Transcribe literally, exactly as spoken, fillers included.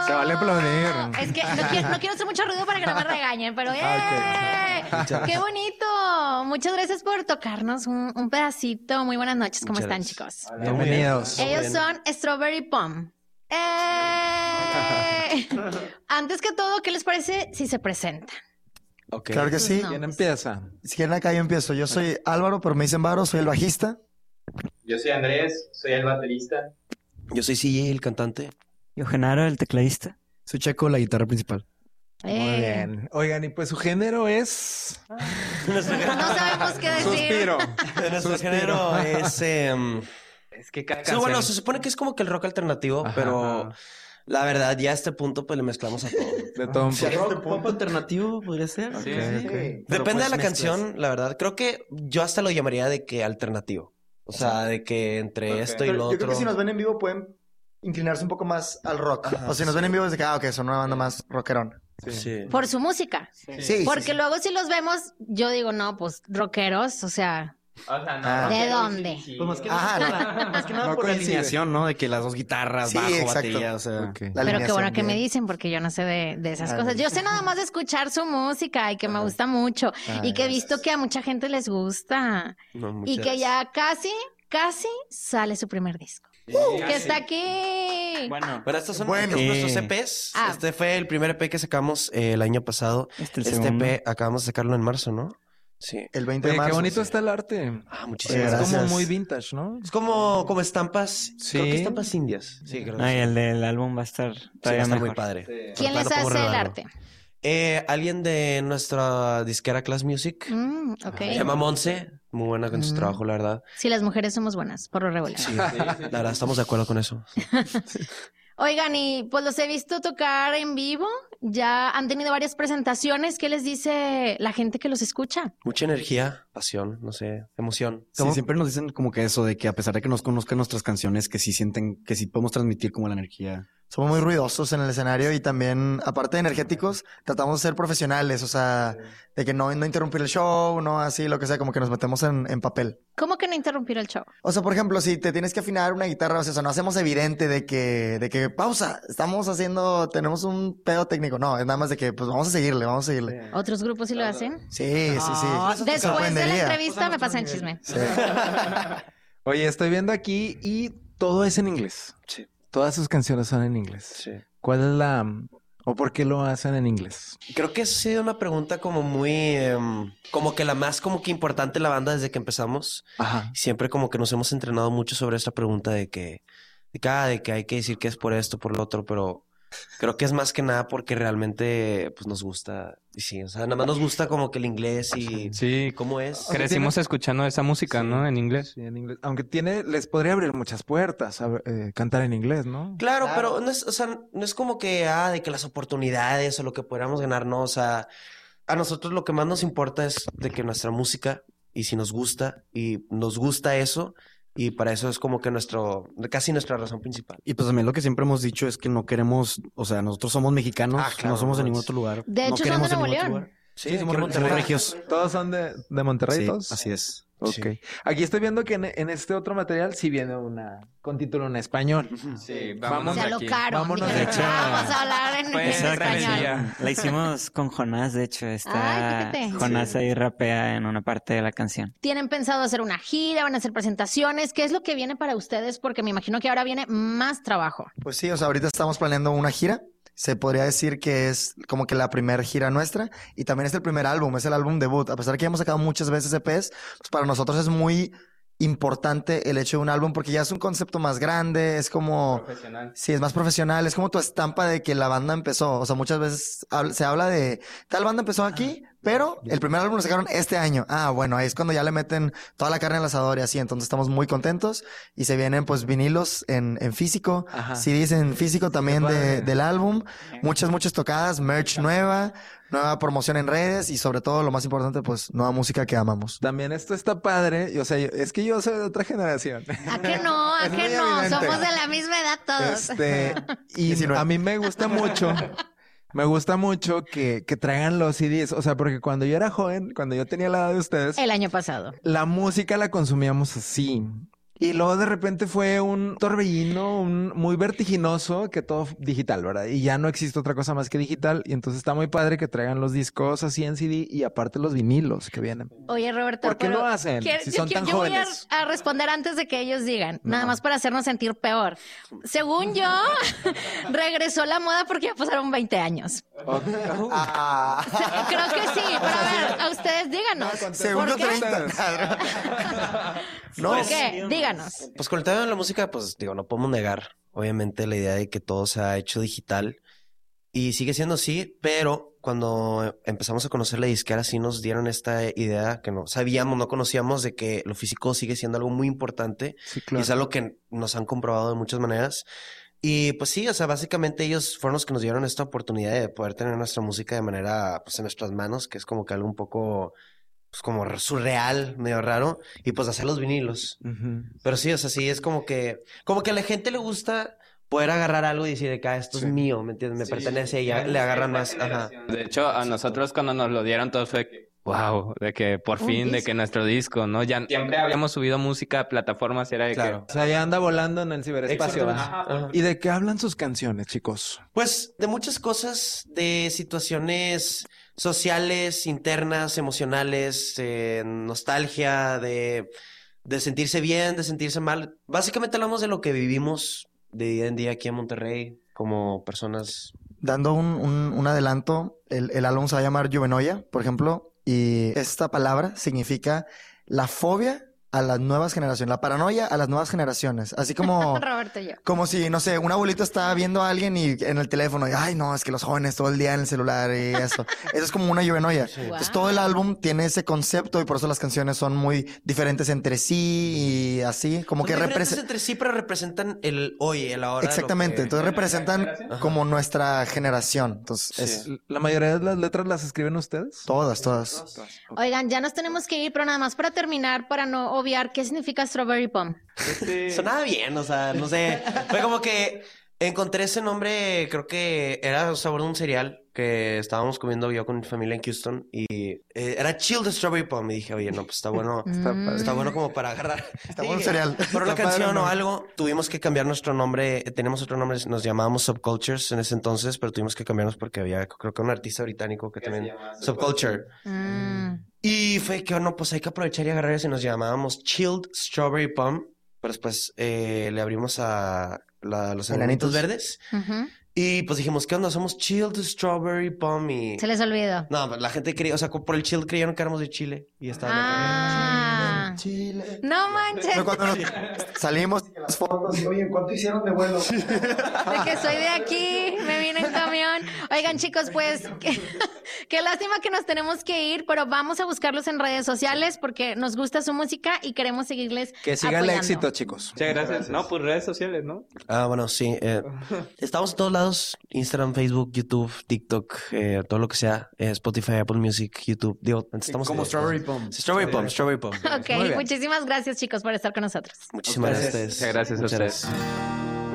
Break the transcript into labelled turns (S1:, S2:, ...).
S1: Se vale aplaudir.
S2: Es que no quiero, no quiero hacer mucho ruido para que no me regañen, pero ¡eh!
S1: Okay.
S2: ¡Qué bonito! Muchas gracias por tocarnos un, un pedacito. Muy buenas noches. ¿Cómo
S3: Muchas
S2: están,
S3: gracias.
S2: chicos?
S1: Bienvenidos.
S2: Ellos son Strawberry Pom. ¡Eh! Antes que todo, ¿qué les parece si se presentan?
S3: Ok.
S4: Claro que sí.
S2: No.
S1: ¿Quién empieza?
S4: Si quieren acá yo empiezo. Yo soy Álvaro, pero me dicen Varo, soy el bajista.
S5: Yo soy Andrés, soy el baterista.
S3: Yo soy C J, el cantante.
S6: Yo, Genaro, el tecladista.
S4: Soy Checo, la guitarra principal.
S1: Muy
S2: Eh,
S1: bien. Oigan, y pues su género es...
S2: No sabemos qué decir.
S1: Suspiro.
S3: Nuestro
S1: Suspiro.
S3: género es... em,
S7: Es que cada
S3: sí,
S7: canción-
S3: bueno, se supone que es como que el rock alternativo,
S1: Ajá.
S3: pero la verdad, ya a este punto pues le mezclamos a todo.
S1: De todo un
S3: Sí,
S1: poco.
S3: rock, pop alternativo podría ser.
S7: Sí,
S1: Ok,
S7: sí.
S1: ok.
S3: Depende
S6: Pero,
S3: de
S6: pues,
S3: la
S6: mezclas.
S3: canción, la verdad. Creo que yo hasta lo llamaría de que alternativo. O sea, de que entre
S7: Ok.
S3: esto y
S4: Pero
S3: lo
S4: yo
S3: otro.
S4: creo que si nos ven en vivo pueden inclinarse un poco más al rock.
S3: Ajá,
S4: o si nos ven en vivo es de que, ah, ok, son una banda más rockerón.
S3: Sí.
S2: Por su música.
S4: Sí, sí,
S2: Porque
S4: sí.
S2: luego si los vemos, yo digo, no, pues rockeros, o sea,
S5: O sea, no.
S4: Ah.
S2: ¿de
S5: sí,
S2: dónde?
S5: sí, sí.
S6: Pues más que
S4: Ajá,
S6: nada, más que nada
S1: No
S6: por la
S1: coincide.
S6: alineación, ¿no? De que las dos guitarras,
S4: Sí,
S6: bajo,
S4: exacto.
S6: batería, o sea...
S1: Ok.
S4: La
S2: Pero qué
S4: alineación,
S2: bueno que me
S4: bien.
S2: dicen, porque yo no sé de, de esas
S4: Ah,
S2: cosas. Yo
S4: sí.
S2: sé nada más de escuchar su música y que me gusta mucho.
S4: Ah,
S2: y que he visto
S4: gracias.
S2: que a mucha gente les gusta.
S3: No,
S2: Y
S3: muchas
S2: que ya casi, casi sale su primer disco. que está aquí.
S6: Bueno,
S3: Bueno, estos son
S4: Bueno.
S3: estos son nuestros
S6: Sí.
S3: E Pes.
S2: Ah.
S3: Este fue el primer E P que sacamos eh, el año pasado.
S6: este el
S3: Este
S6: segundo.
S3: E P acabamos de sacarlo en marzo, ¿no? Sí.
S4: El veinte de
S1: Oye,
S4: marzo.
S1: qué bonito
S4: sí.
S1: está el arte.
S3: Ah,
S4: Sí,
S3: muchísimas
S1: Es
S3: gracias.
S1: como
S4: gracias.
S1: muy vintage, ¿no?
S3: Es como, como estampas.
S1: Sí.
S3: Creo que estampas indias. Sí, creo que
S6: Ah, y
S3: sí.
S6: el del álbum va a estar
S3: Sí, va a
S6: todavía
S3: estar muy
S6: mejor.
S3: padre.
S2: ¿Quién
S3: Claro,
S2: les
S3: como
S2: hace el
S3: regalo.
S2: arte?
S3: Eh, alguien de nuestra disquera Class Music.
S2: Mm, ok.
S3: Se llama Monse. Muy buena con su
S2: Mm.
S3: trabajo, la verdad.
S2: Sí, las mujeres somos buenas, por lo regular.
S3: Sí, la verdad, estamos de acuerdo con eso.
S2: Oigan, y pues los he visto tocar en vivo. Ya han tenido varias presentaciones. ¿Qué les dice la gente que los escucha?
S3: Mucha energía, pasión, no sé, emoción.
S6: Sí, siempre nos dicen como que eso, de que a pesar de que nos conozcan nuestras canciones, que sí sienten, que sí podemos transmitir como la energía.
S4: Somos muy ruidosos en el escenario y también, aparte de energéticos, tratamos de ser profesionales, o sea, de que no, no interrumpir el show, no así, lo que sea, como que nos metemos en, en papel.
S2: ¿Cómo que no interrumpir el show?
S4: O sea, por ejemplo, si te tienes que afinar una guitarra, o sea, no hacemos evidente de que, de que pausa, estamos haciendo, tenemos un pedo técnico. No, es nada más de que, pues vamos a seguirle, vamos a seguirle.
S2: ¿Otros grupos sí lo hacen?
S4: Sí, sí, sí.
S2: Después de la
S4: Sorprendería.
S2: entrevista me pasan chisme.
S4: Sí.
S1: Oye, estoy viendo aquí y todo es en inglés.
S3: Sí.
S1: Todas sus canciones son en inglés.
S3: Sí.
S1: ¿Cuál es la... o por qué lo hacen en inglés?
S3: Creo que ha sido una pregunta como muy, em, como que la más como que importante en la banda desde que empezamos.
S1: Ajá.
S3: Siempre como que nos hemos entrenado mucho sobre esta pregunta de que, de que, ah, de que hay que decir que es por esto, por lo otro, pero creo que es más que nada porque realmente pues nos gusta. Y sí, o sea, nada más nos gusta como que el inglés y
S7: Sí,
S3: cómo es.
S7: crecimos escuchando esa música, ¿no? En inglés.
S1: Sí, en inglés. Aunque tiene, les podría abrir muchas puertas a, eh, cantar en inglés, ¿no?
S3: Claro,
S4: Claro.
S3: pero no es, o sea, no es como que, ah, de que las oportunidades o lo que podamos ganar, no, o sea, a nosotros lo que más nos importa es de que nuestra música, y si nos gusta, y nos gusta eso, y para eso es como que nuestro, casi nuestra razón principal.
S6: Y pues también lo que siempre hemos dicho es que no queremos, o sea, nosotros somos mexicanos,
S3: Ah, claro,
S6: no somos de
S3: no
S6: ningún
S3: es-
S6: otro lugar.
S2: De
S6: no
S2: hecho, son de
S6: queremos en
S2: Nuevo
S6: ningún otro
S2: León.
S6: lugar.
S3: Sí,
S6: Sí,
S3: de
S6: somos,
S3: que
S6: somos
S3: Monterrey.
S6: regios.
S1: ¿Todos son de, de Monterrey?
S6: Sí,
S1: todos?
S6: así es.
S1: Ok.
S3: Sí.
S1: Aquí estoy viendo que en, en este otro material sí viene una con título en español.
S7: Sí,
S1: Vámonos
S2: Se
S1: de
S2: alocaron.
S1: Vámonos
S2: Dijeron,
S1: de aquí.
S2: vamos a hablar en,
S7: Pues,
S2: en
S7: esa
S2: español.
S7: canción.
S6: La hicimos con Jonás, de hecho. Está
S2: Ay, fíjate.
S6: Jonás ahí rapea en una parte de la canción.
S2: ¿Tienen pensado hacer una gira? ¿Van a hacer presentaciones? ¿Qué es lo que viene para ustedes? Porque me imagino que ahora viene más trabajo.
S4: Pues sí, o sea, ahorita estamos planeando una gira. Se podría decir que es como que la primera gira nuestra y también es el primer álbum, es el álbum debut. A pesar de que ya hemos sacado muchas veces E Pes, pues para nosotros es muy importante el hecho de un álbum porque ya es un concepto más grande, es como...
S5: Profesional.
S4: Sí, es más profesional, es como tu estampa de que la banda empezó. O sea, muchas veces habl- se habla de tal banda empezó aquí, pero el primer álbum lo sacaron este año. Ah, bueno, ahí es cuando ya le meten toda la carne al asador y así. Entonces estamos muy contentos y se vienen pues vinilos en, en físico,
S1: Ajá.
S4: C Ds en físico también
S1: Qué
S4: de,
S1: padre.
S4: del álbum. Muchas, muchas tocadas, merch nueva, nueva promoción en redes y sobre todo lo más importante pues nueva música que amamos.
S1: También esto está padre. Y, o sea, yo- es que yo soy de otra generación.
S2: ¿A qué no? ¿A
S1: Es
S2: qué
S1: muy
S2: no?
S1: evidente.
S2: Somos de la misma edad todos.
S1: Este, y
S4: diecinueve.
S1: a mí me gusta mucho, me gusta mucho que, que traigan los C Ds. O sea, porque cuando yo era joven, cuando yo tenía la edad de ustedes,
S2: El año pasado.
S1: la música la consumíamos así. Y luego de repente fue un torbellino un, muy vertiginoso que todo digital, ¿verdad? Y ya no existe otra cosa más que digital. Y entonces está muy padre que traigan los discos así en C D y aparte los vinilos que vienen.
S2: Oye, Roberto,
S1: ¿Por qué
S2: pero
S1: lo hacen?
S2: quiero-
S1: Si
S2: yo
S1: son
S2: quiero-
S1: tan
S2: yo voy a,
S1: jóvenes.
S2: a responder antes de que ellos digan, nada más para hacernos sentir peor. Según yo, regresó la moda porque ya pasaron veinte años.
S4: Ah,
S2: Creo que sí, pero a ver, a ustedes díganos.
S4: segundo
S2: ¿Por qué?
S4: treinta. No,
S2: ¿Por qué? Díganos.
S3: Pues con el tema de la música, pues digo, no podemos negar, obviamente, la idea de que todo se ha hecho digital y sigue siendo así, pero cuando empezamos a conocer la disquera, sí nos dieron esta idea que no sabíamos, no conocíamos, de que lo físico sigue siendo algo muy importante
S1: Sí,
S3: y es algo que nos han comprobado de muchas maneras. Y pues sí, o sea, básicamente ellos fueron los que nos dieron esta oportunidad de poder tener nuestra música de manera, pues en nuestras manos, que es como que algo un poco, pues como surreal, medio raro, y pues hacer los vinilos.
S1: Ujú.
S3: Pero sí, o sea, sí, es como que, como que a la gente le gusta poder agarrar algo y decir de que ah, esto es mío, ¿me entiendes? Me pertenece y ya le agarran más. Ajá.
S7: De hecho, a nosotros cuando nos lo dieron todo fue que, wow, de que por
S2: Un
S7: fin, de
S2: disco.
S7: que nuestro disco, ¿no? Ya siempre habíamos subido música a plataformas y era de
S3: Claro.
S1: O sea, ya anda volando en el ciberespacio.
S3: Exactamente.
S1: ¿va?
S3: Ajá.
S1: ¿Y de qué hablan sus canciones, chicos?
S3: Pues de muchas cosas, de situaciones sociales, internas, emocionales, eh, nostalgia, de, de sentirse bien, de sentirse mal. Básicamente hablamos de lo que vivimos de día en día aquí en Monterrey como personas.
S4: dando un, un- un adelanto, el, el álbum se va a llamar Juvenoia, por ejemplo, y esta palabra significa la fobia a las nuevas generaciones, la paranoia a las nuevas generaciones. Así como,
S2: Roberto y yo.
S4: como si, no sé, un abuelito está viendo a alguien y en el teléfono, y ay, no, es que los jóvenes todo el día en el celular y eso. Eso es como una juvenoia. Entonces, todo el álbum tiene ese concepto y por eso las canciones son muy diferentes entre sí y así, como
S3: Son
S4: que
S3: diferentes
S4: representan.
S3: entre sí, pero representan el hoy, el ahora. lo
S4: Exactamente,
S3: que-
S4: entonces representan como nuestra generación. Entonces, es
S1: ¿La mayoría de las letras las escriben ustedes?
S4: todas, todas.
S2: Oigan, ya nos tenemos que ir, pero nada más para terminar, para no obviar, ¿qué significa Strawberry Pump?
S3: Sonaba bien, o sea, no sé. Fue como que encontré ese nombre, creo que era sabor de un cereal que estábamos comiendo yo con mi familia en Houston y eh, era Chill the Strawberry Pump. Y dije, oye, no, pues está bueno.
S1: Está
S2: Mm.
S1: padre.
S3: Está bueno como para agarrar.
S4: Está bueno el cereal.
S3: Por una
S1: Está padre,
S3: canción
S1: ¿no?
S3: o algo, tuvimos que cambiar nuestro nombre. Eh, Teníamos otro nombre, nos llamábamos Subcultures en ese entonces, pero tuvimos que cambiarnos porque había, creo que un artista británico que también... Subculture.
S2: Mm.
S3: Y fue que, oh, no, pues hay que aprovechar y agarrar eso y nos llamábamos Chilled Strawberry Pump. Pero después eh, le abrimos a la- los enanitos
S4: Enanitos.
S3: verdes.
S2: Ujú.
S3: Y pues dijimos, ¿qué onda? Somos Chilled Strawberry Pump y...
S2: Se les olvidó.
S3: No, pues, la gente creía, o sea, por el chill creyeron que éramos de Chile. Y estaban
S2: Ah.
S4: Chile.
S2: No manches.
S4: Pero cuando nos salimos y las fotos, y, oye, ¿cuánto hicieron de vuelo?
S2: De que soy de aquí, me vine en camión. Oigan, chicos, pues qué, qué lástima que nos tenemos que ir, pero vamos a buscarlos en redes sociales porque nos gusta su música y queremos seguirles
S1: Que siga el
S2: apoyando.
S1: éxito, chicos.
S7: Muchas gracias. No, pues redes sociales, ¿no?
S3: Ah, bueno, sí. eh, estamos en todos lados. Instagram, Facebook, YouTube, TikTok, eh, todo lo que sea. eh, Spotify, Apple Music, YouTube. Digo, estamos...
S6: Como
S3: eh,
S6: Strawberry Pump.
S3: sí, Strawberry Pump, Strawberry Pump.
S2: Ok, muchísimas gracias, chicos, por estar con nosotros.
S3: Muchísimas gracias a ustedes.
S7: Muchas gracias a
S3: Muchas
S7: ustedes.
S3: gracias.